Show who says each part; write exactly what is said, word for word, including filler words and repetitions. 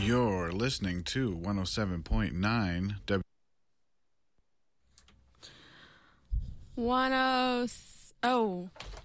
Speaker 1: You're listening to one oh seven point nine W.
Speaker 2: One oh oh